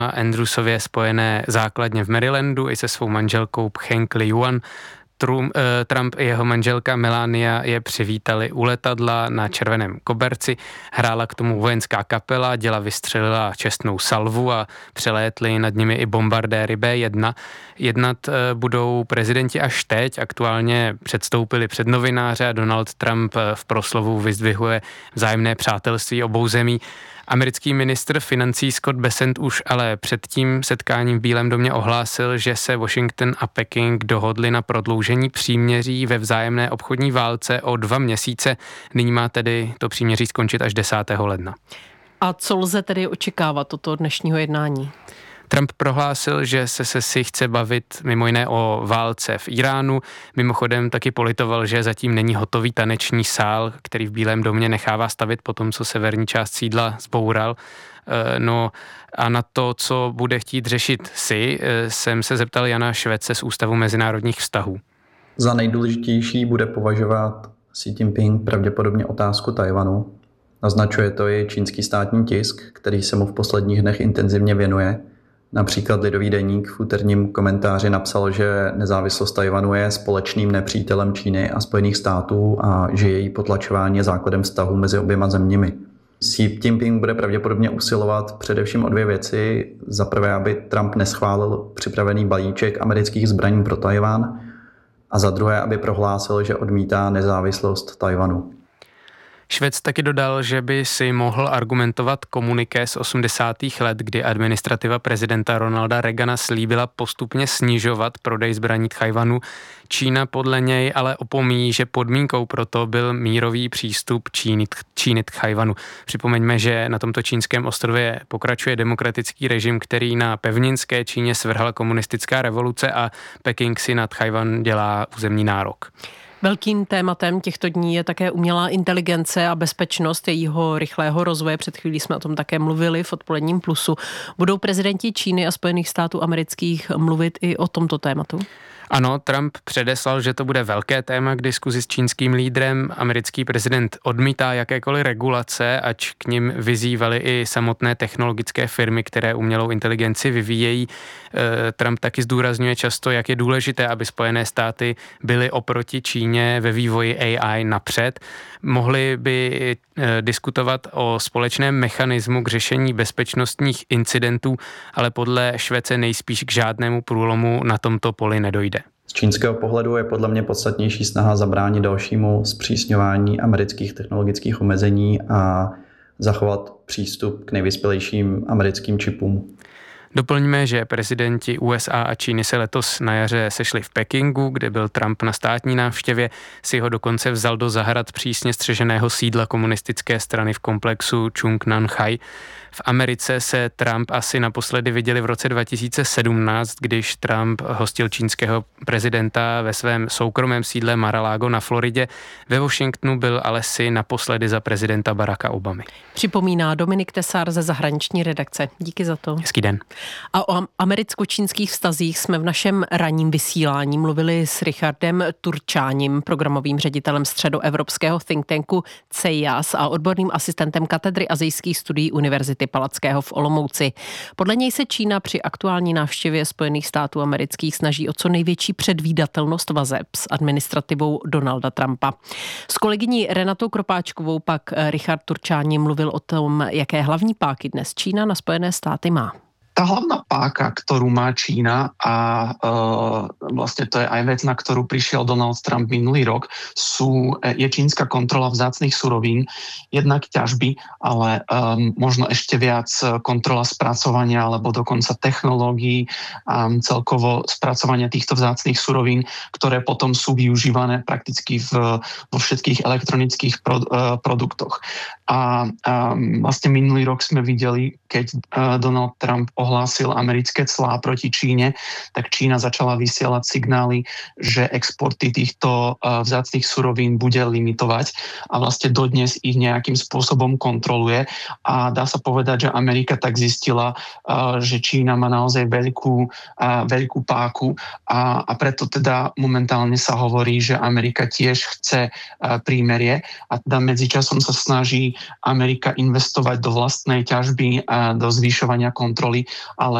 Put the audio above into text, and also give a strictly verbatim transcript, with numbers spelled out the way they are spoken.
Andrewsově spojené základně v Marylandu i se svou manželkou Pcheng Li-Yuan. Trump, Trump i jeho manželka Melania je přivítali u letadla na červeném koberci. Hrála k tomu vojenská kapela, děla vystřelila čestnou salvu a přelétly nad nimi i bombardéry bé jedna. Jednat budou prezidenti až teď. Aktuálně předstoupili před novináře a Donald Trump v proslovu vyzdvihuje vzájemné přátelství obou zemí. Americký ministr financí Scott Bessent už ale před tím setkáním v Bílém domě ohlásil, že se Washington a Peking dohodli na prodloužení příměří ve vzájemné obchodní válce o dva měsíce. Nyní má tedy to příměří skončit až desátého ledna. A co lze tedy očekávat od toho dnešního jednání? Trump prohlásil, že se se si chce bavit mimo jiné o válce v Iránu. Mimochodem taky politoval, že zatím není hotový taneční sál, který v Bílém domě nechává stavět po tom, co severní část sídla zboural. No a na to, co bude chtít řešit si, jsem se zeptal Jana Švece z Ústavu mezinárodních vztahů. Za nejdůležitější bude považovat Xi Jinping pravděpodobně otázku Tchaj-wanu. Naznačuje to i čínský státní tisk, který se mu v posledních dnech intenzivně věnuje. Například Lidový deník v úterním komentáři napsal, že nezávislost Tchaj-wanu je společným nepřítelem Číny a Spojených států a že její potlačování je základem vztahu mezi oběma zeměmi. Xi Jinping bude pravděpodobně usilovat především o dvě věci. Za prvé, aby Trump neschválil připravený balíček amerických zbraní pro Tchaj-wan a za druhé, aby prohlásil, že odmítá nezávislost Tchaj-wanu. Švec taky dodal, že by si mohl argumentovat komuniké z osmdesátých let, kdy administrativa prezidenta Ronalda Reagana slíbila postupně snižovat prodej zbraní Tchaj-wanu. Čína podle něj ale opomíjí, že podmínkou pro to byl mírový přístup Číny, Číny Tchaj-wanu. Připomeňme, že na tomto čínském ostrově pokračuje demokratický režim, který na pevninské Číně svrhla komunistická revoluce a Peking si na Tchaj-wan dělá územní nárok. Velkým tématem těchto dní je také umělá inteligence a bezpečnost jejího rychlého rozvoje. Před chvílí jsme o tom také mluvili v odpoledním plusu. Budou prezidenti Číny a Spojených států amerických mluvit i o tomto tématu? Ano, Trump předeslal, že to bude velké téma k diskuzi s čínským lídrem. Americký prezident odmítá jakékoliv regulace, ač k nim vyzývaly i samotné technologické firmy, které umělou inteligenci vyvíjejí. Trump taky zdůrazňuje často, jak je důležité, aby Spojené státy byly oproti Číně ve vývoji á í napřed. Mohli by diskutovat o společném mechanismu k řešení bezpečnostních incidentů, ale podle Švece nejspíš k žádnému průlomu na tomto poli nedojde. Z čínského pohledu je podle mě podstatnější snaha zabránit dalšímu zpřísňování amerických technologických omezení a zachovat přístup k nejvyspělejším americkým čipům. Doplňme, že prezidenti U S A a Číny se letos na jaře sešli v Pekingu, kde byl Trump na státní návštěvě, si ho dokonce vzal do zahrad přísně střeženého sídla komunistické strany v komplexu Chungnanhai. V Americe se Trump asi naposledy viděli v roce dva tisíce sedmnáct, když Trump hostil čínského prezidenta ve svém soukromém sídle Mar-a-Lago na Floridě. Ve Washingtonu byl ale si naposledy za prezidenta Baracka Obamy. Připomíná Dominik Tesár ze zahraniční redakce. Díky za to. Hezký den. A o americko-čínských vztazích jsme v našem ranním vysílání mluvili s Richardem Turčáním, programovým ředitelem středoevropského think tanku C E I A S a odborným asistentem katedry azijských studií Univerzity Palackého v Olomouci. Podle něj se Čína při aktuální návštěvě Spojených států amerických snaží o co největší předvídatelnost vazeb s administrativou Donalda Trumpa. S kolegyní Renatou Kropáčkovou pak Richard Turčáni mluvil o tom, jaké hlavní páky dnes Čína na Spojené státy má. Tá hlavná páka, ktorú má Čína a uh, vlastne to je aj vec, na ktorú prišiel Donald Trump minulý rok, sú, je čínska kontrola vzácnych surovín, jednak ťažby, ale um, možno ešte viac kontrola spracovania alebo dokonca technológií a um, celkovo spracovania týchto vzácnych surovín, ktoré potom sú využívané prakticky v, vo všetkých elektronických pro, uh, produktoch. A um, vlastne minulý rok sme videli, keď uh, Donald Trump ohlásil americké clá proti Číne, tak Čína začala vysielať signály, že exporty týchto uh, vzácnych surovín bude limitovať a vlastne dodnes ich nejakým spôsobom kontroluje. A dá sa povedať, že Amerika tak zistila, uh, že Čína má naozaj veľkú, uh, veľkú páku a, a preto teda momentálne sa hovorí, že Amerika tiež chce uh, prímerie a teda medzičasom sa snaží Amerika investovať do vlastnej ťažby a do zvyšovania kontroly ale